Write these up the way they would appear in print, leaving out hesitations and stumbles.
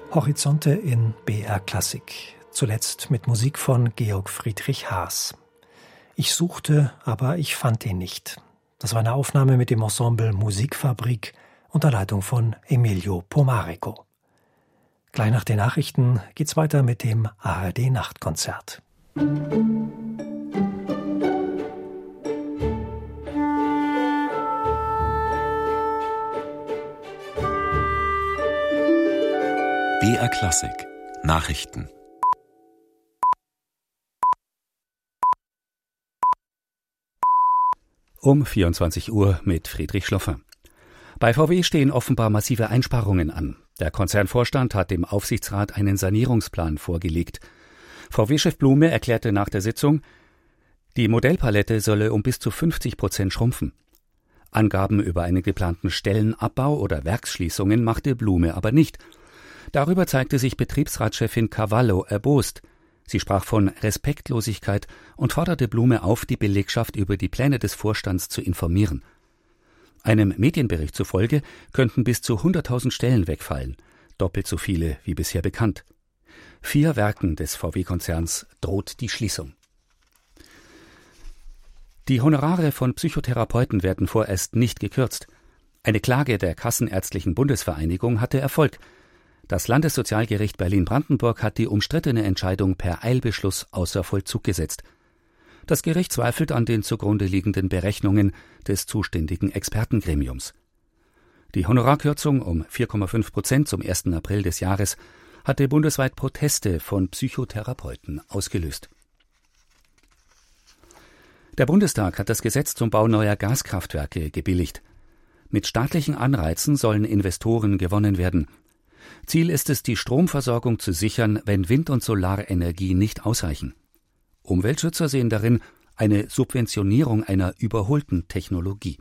Horizonte in BR Klassik. Zuletzt mit Musik von Georg Friedrich Haas. Ich suchte, aber ich fand ihn nicht. Das war eine Aufnahme mit dem Ensemble Musikfabrik unter Leitung von Emilio Pomarico. Gleich nach den Nachrichten geht's weiter mit dem ARD-Nachtkonzert. BR Klassik Nachrichten. Um 24 Uhr mit Friedrich Schloffer. Bei VW stehen offenbar massive Einsparungen an. Der Konzernvorstand hat dem Aufsichtsrat einen Sanierungsplan vorgelegt. VW-Chef Blume erklärte nach der Sitzung, die Modellpalette solle um bis zu 50% schrumpfen. Angaben über einen geplanten Stellenabbau oder Werksschließungen machte Blume aber nicht. Darüber zeigte sich Betriebsratschefin Cavallo erbost. Sie sprach von Respektlosigkeit und forderte Blume auf, die Belegschaft über die Pläne des Vorstands zu informieren. Einem Medienbericht zufolge könnten bis zu 100.000 Stellen wegfallen, doppelt so viele wie bisher bekannt. 4 Werken des VW-Konzerns droht die Schließung. Die Honorare von Psychotherapeuten werden vorerst nicht gekürzt. Eine Klage der Kassenärztlichen Bundesvereinigung hatte Erfolg. Das Landessozialgericht Berlin-Brandenburg hat die umstrittene Entscheidung per Eilbeschluss außer Vollzug gesetzt. Das Gericht zweifelt an den zugrunde liegenden Berechnungen des zuständigen Expertengremiums. Die Honorarkürzung um 4,5% zum 1. April des Jahres hatte bundesweit Proteste von Psychotherapeuten ausgelöst. Der Bundestag hat das Gesetz zum Bau neuer Gaskraftwerke gebilligt. Mit staatlichen Anreizen sollen Investoren gewonnen werden. Ziel ist es, die Stromversorgung zu sichern, wenn Wind- und Solarenergie nicht ausreichen. Umweltschützer sehen darin eine Subventionierung einer überholten Technologie.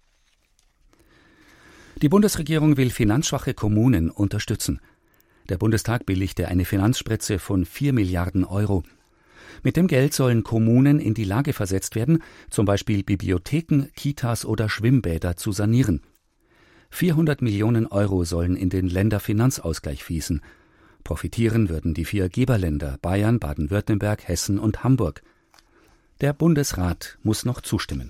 Die Bundesregierung will finanzschwache Kommunen unterstützen. Der Bundestag billigte eine Finanzspritze von 4 Milliarden Euro. Mit dem Geld sollen Kommunen in die Lage versetzt werden, zum Beispiel Bibliotheken, Kitas oder Schwimmbäder zu sanieren. 400 Millionen Euro sollen in den Länderfinanzausgleich fließen. Profitieren würden die 4 Geberländer Bayern, Baden-Württemberg, Hessen und Hamburg. Der Bundesrat muss noch zustimmen.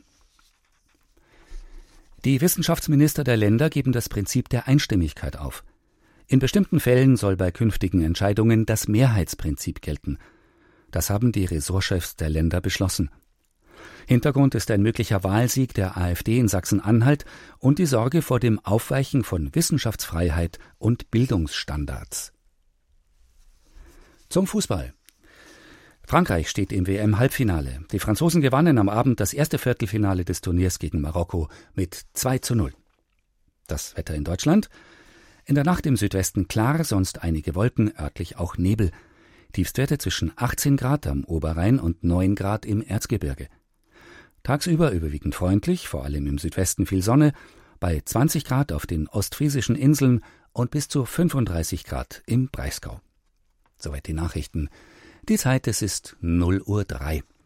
Die Wissenschaftsminister der Länder geben das Prinzip der Einstimmigkeit auf. In bestimmten Fällen soll bei künftigen Entscheidungen das Mehrheitsprinzip gelten. Das haben die Ressortchefs der Länder beschlossen. Hintergrund ist ein möglicher Wahlsieg der AfD in Sachsen-Anhalt und die Sorge vor dem Aufweichen von Wissenschaftsfreiheit und Bildungsstandards. Zum Fußball. Frankreich steht im WM-Halbfinale. Die Franzosen gewannen am Abend das erste Viertelfinale des Turniers gegen Marokko mit 2:0. Das Wetter in Deutschland? In der Nacht im Südwesten klar, sonst einige Wolken, örtlich auch Nebel. Tiefstwerte zwischen 18 Grad am Oberrhein und 9 Grad im Erzgebirge. Tagsüber überwiegend freundlich, vor allem im Südwesten viel Sonne, bei 20 Grad auf den ostfriesischen Inseln und bis zu 35 Grad im Breisgau. Soweit die Nachrichten. Die Zeit, es ist 0:03 Uhr.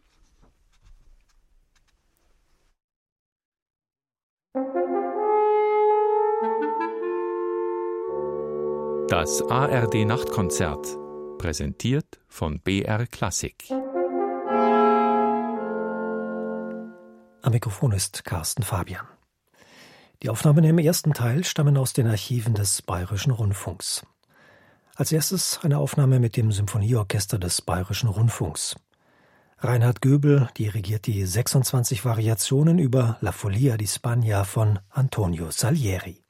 Das ARD-Nachtkonzert, präsentiert von BR Klassik. Am Mikrofon ist Carsten Fabian. Die Aufnahmen im ersten Teil stammen aus den Archiven des Bayerischen Rundfunks. Als erstes eine Aufnahme mit dem Symphonieorchester des Bayerischen Rundfunks. Reinhard Göbel dirigiert die 26 Variationen über La Follia di Spagna von Antonio Salieri.